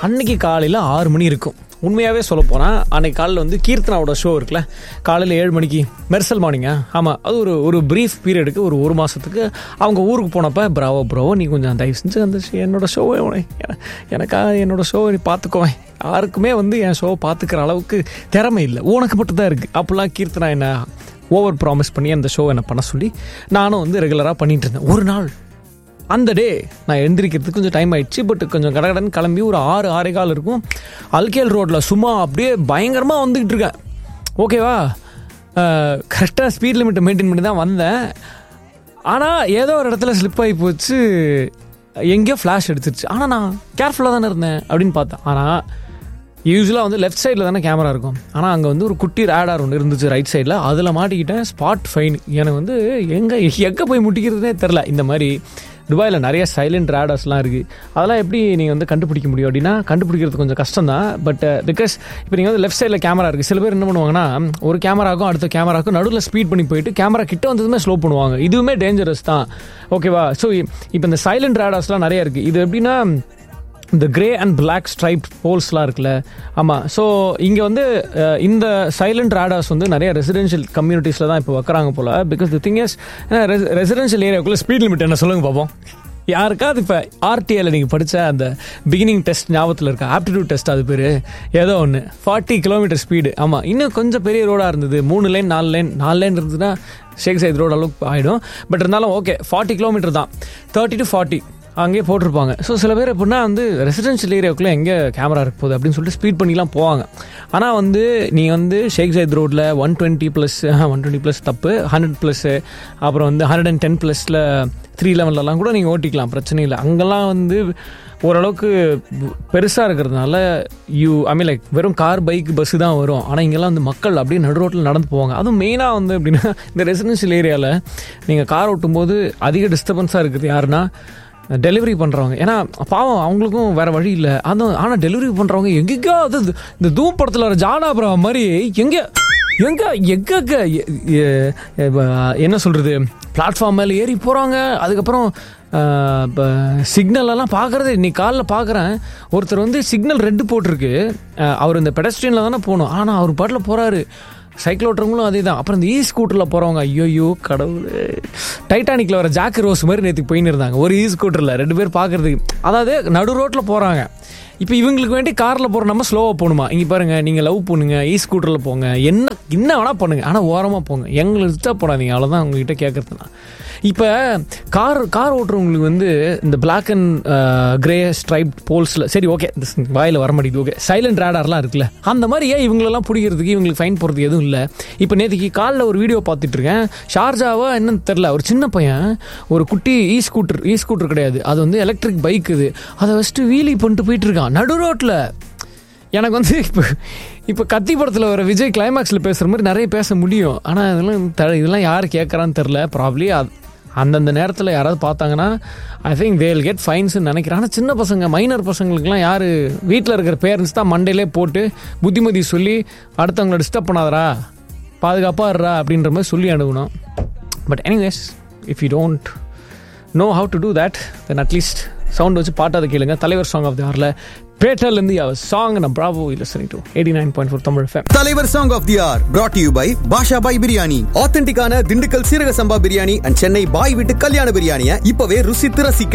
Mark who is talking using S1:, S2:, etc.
S1: அன்னைக்கு காலையில் 6 மணி இருக்கும். உண்மையாகவே சொல்ல போனால் அன்னைக்கு காலையில் வந்து கீர்த்தனாவோட ஷோ இருக்குல்ல, காலையில் 7 மணிக்கு மெர்சல் மார்னிங்கா. ஆமாம், அது ஒரு ப்ரீஃப் பீரியடுக்கு ஒரு மாதத்துக்கு அவங்க ஊருக்கு போனப்போ ப்ரோ நீ கொஞ்சம் தயவு செஞ்சு அந்த என்னோட ஷோவை எனக்காக என்னோட ஷோவை நீ பார்த்துக்குவேன். யாருக்குமே வந்து என் ஷோவை பார்த்துக்கிற அளவுக்கு திறமை இல்லை, உனக்கு மட்டும் தான் இருக்குது. அப்போல்லாம் கீர்த்தனா என்ன ஓவர் ப்ராமிஸ் பண்ணி அந்த ஷோவை என்ன பண்ண சொல்லி நானும் வந்து ரெகுலராக பண்ணிகிட்டு இருந்தேன். ஒரு நாள் அந்த டே நான் எழுந்திரிக்கிறதுக்கு கொஞ்சம் டைம் ஆயிடுச்சு. பட் கொஞ்சம் கடகடன் கிளம்பி ஒரு 6-6:15 இருக்கும். அல்கேல் ரோட்டில் சும்மா அப்படியே பயங்கரமாக வந்துக்கிட்டு இருக்கேன். ஓகேவா, கரெக்டாக ஸ்பீட் லிமிட்டை மெயின்டைன் பண்ணி தான் வந்தேன். ஆனால் ஏதோ ஒரு இடத்துல ஸ்லிப் ஆகி போச்சு, எங்கேயோ ஃப்ளாஷ் எடுத்துருச்சு. ஆனால் நான் கேர்ஃபுல்லாக தானே இருந்தேன் அப்படின்னு பார்த்தேன். ஆனால் யூஸ்வலாக வந்து லெஃப்ட் சைடில் தானே கேமரா இருக்கும். ஆனால் அங்கே வந்து ஒரு குட்டி ரேடார் ஒன்று இருந்துச்சு ரைட் சைடில். அதில் மாட்டிக்கிட்டேன். Spot fine. எனக்கு வந்து எங்கே போய் முட்டிக்கிறதுனே தெரில. இந்த மாதிரி துபாயில் நிறைய சைலண்ட் ரேடார்ஸ்லாம் இருக்குது. அதெல்லாம் எப்படி நீங்கள் வந்து கண்டுபிடிக்க முடியும் அப்படின்னா, கண்டுபிடிக்கிறது கொஞ்சம் கஷ்டம் தான். பட் பிகாஸ் இப்போ நீங்கள் வந்து லெஃப்ட் சைடில் கேமரா இருக்குது. சில பேர் என்ன பண்ணுவாங்கன்னா, ஒரு கேமராக்கும் அடுத்த கேமராக்கும் நடுவில் ஸ்பீட் பண்ணி போயிட்டு கேமரா கிட்ட வந்ததுமே ஸ்லோ பண்ணுவாங்க. இதுவுமே டேஞ்சரஸ் தான். ஓகேவா. ஸோ இப்போ இந்த சைலண்ட் ரேடார்ஸ்லாம் நிறைய இருக்குது. இது எப்படின்னா இந்த கிரே அண்ட் பிளாக் ஸ்ட்ரைப் போல்ஸ்லாம் இருக்குல்ல. ஆமாம். ஸோ இங்கே வந்து இந்த சைலண்ட் ரேடார்ஸ் வந்து நிறைய ரெசிடென்ஷியல் கம்யூனிட்டிஸில் தான் இப்போ வைக்கிறாங்க போல். Because the thing is, residential ஏரியாவுக்குள்ளே speed limit என்ன சொல்லுங்க பார்ப்போம். யாருக்காவது இப்போ ஆர்டிஏல நீங்கள் படித்த அந்த பிகினிங் டெஸ்ட் ஞாபகத்தில் இருக்கா? ஆப்டிடியூட் டெஸ்ட், அது பேர் ஏதோ ஒன்று 40 கிலோமீட்டர் ஸ்பீடு. ஆமாம், இன்னும் கொஞ்சம் பெரிய ரோடாக இருந்தது, 3 லேன் 4 லேன் இருந்ததுன்னா ஷேக் சைத் ரோடு அளவுக்கு ஆகிடும். பட் இருந்தாலும் ஓகே, 40 கிலோமீட்டர் தான், 30 to 40 அங்கேயே போட்டிருப்பாங்க. ஸோ சில பேர் எப்படின்னா வந்து ரெசிடென்ஷியல் ஏரியாவுக்குள்ளே எங்கே கேமரா இருக்க போகுது அப்படின்னு சொல்லிட்டு ஸ்பீட் பண்ணிலாம் போவாங்க. ஆனால் வந்து நீங்கள் வந்து ஷேக் சைத் ரோட்டில் 120+ தப்பு, 100+, அப்புறம் வந்து 110+ல் 311 கூட நீங்கள் ஓட்டிக்கலாம், பிரச்சனை இல்லை. அங்கெல்லாம் வந்து ஓரளவுக்கு பெருசாக இருக்கிறதுனால லைக் வெறும் கார், பைக், பஸ்ஸு தான் வரும். ஆனால் இங்கெல்லாம் வந்து மக்கள் அப்படியே நடு ரோட்டில் நடந்து போவாங்க. அதுவும் மெயினாக வந்து எப்படின்னா இந்த ரெசிடென்ஷியல் ஏரியாவில் நீங்கள் கார் ஓட்டும்போது அதிக டிஸ்டர்பன்ஸாக இருக்குது யாருன்னா டெலிவரி பண்ணுறவங்க. ஏன்னா பாவம் அவங்களுக்கும் வேறு வழி இல்லை. அதுவும் ஆனால் டெலிவரி பண்ணுறவங்க எங்கேயோ அது இந்த தூம் படத்தில் வர ஜாடாபுரா மாதிரி எங்கே என்ன சொல்கிறது, பிளாட்ஃபார்ம் மேலே ஏறி போகிறாங்க. அதுக்கப்புறம் இப்போ சிக்னலெல்லாம் பார்க்குறது இன்னைக்கு காலைல பார்க்குறேன். ஒருத்தர் வந்து சிக்னல் ரெட்டு போட்டிருக்கு, அவர் இந்த பெடஸ்ட்ரியனில் தானே போகணும், ஆனால் அவர் பாட்டில் போகிறாரு. சைக்கிள் ஓட்டுறவங்களும் அதே தான். அப்புறம் இந்த ஸ்கூட்டரில் போகிறவங்க, ஐயோ கடவுள், டைட்டானிக்கில் வர ஜாக் ரோஸ் மாதிரி நேற்று போயின்னு இருந்தாங்க ஒரு ஸ்கூட்டரில் 2 பேர் பார்க்குறதுக்கு. அதாவது நடு ரோட்டில் போகிறாங்க. இப்போ இவங்களுக்கு வேண்டி காரில் போகிற நம்ம ஸ்லோவாக போகணுமா? இங்கே பாருங்கள், நீங்கள் லவ் பண்ணுங்க, ஸ்கூட்டரில் போங்க, என்ன வேணால் பண்ணுங்கள், ஆனால் ஓரமாக போங்க, எங்களுக்கு டிஸ்டர்ப் பண்ணாதீங்க, அவ்வளோதான் உங்ககிட்ட கேட்குறதுனா. இப்போ கார் ஓட்டுறவங்களுக்கு வந்து இந்த பிளாக் அண்ட் கிரே ஸ்ட்ரைப் போல்ஸில் சரி ஓகே, வாயில் வர மாட்டேங்குது, ஓகே, சைலண்ட் ரேடார்லாம் இருக்குல்ல, அந்த மாதிரி ஏன் இவங்களெல்லாம் பிடிக்கிறதுக்கு இவங்களுக்கு ஃபைன் போடுறதுக்கு எதுவும் இல்லை. இப்போ நேற்றுக்கு காலில் ஒரு வீடியோ பார்த்துட்ருக்கேன். ஷார்ஜாவா என்னன்னு தெரில, ஒரு சின்ன பையன் ஒரு குட்டி ஸ்கூட்டர் கிடையாது, அது வந்து எலக்ட்ரிக் பைக், அதை வச்சுட்டு வீலி பண்ணிட்டு போயிட்டு இருக்கான் நடு ரோட்டில். எனக்கு வந்து இப்போ கத்தி படத்தில் வர விஜய் கிளைமேக்ஸில் பேசுகிற மாதிரி நிறைய பேச முடியும். ஆனால் இதெல்லாம் யார் கேட்குறான்னு தெரில. ப்ராப்ளி அந்தந்த நேரத்தில் யாராவது பார்த்தாங்கன்னா I think they will get ஃபைன்ஸ்ன்னு நினைக்கிறேன். ஆனால் சின்ன பசங்க, மைனர் பசங்களுக்குலாம் யார் வீட்டில் இருக்கிற பேரண்ட்ஸ் தான் மண்டையிலே போட்டு புத்திமதி சொல்லி அடுத்தவங்கள டிஸ்டர்ப் பண்ணாதரா, பாதுகாப்பாக இருறா அப்படின்ற மாதிரி சொல்லி அனுப்பணும். But anyways, if you don't know how to do that, then at least sound வச்சு பாட்டாத கேளுங்க. தலைவர் சாங் ஆஃப் தி ஹார்ல பேட்டர்லேருந்து சாங் நான் Bravo listening to 89.4 Tamil FM.
S2: தலைவர் song of the hour brought to you by பாஷா பாய் பிரியாணி. ஆத்தென்டிக்கான திண்டுக்கல் சீரக சம்பா பிரியாணி அண்ட் சென்னை பாய் வீட்டு கல்யாண பிரியாணியை இப்பவே ருசித்து ரசிக்க